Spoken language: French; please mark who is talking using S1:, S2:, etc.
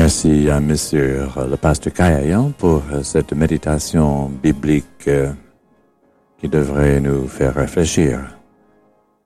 S1: Merci à Monsieur le pasteur Kayayan pour cette méditation biblique qui devrait nous faire réfléchir.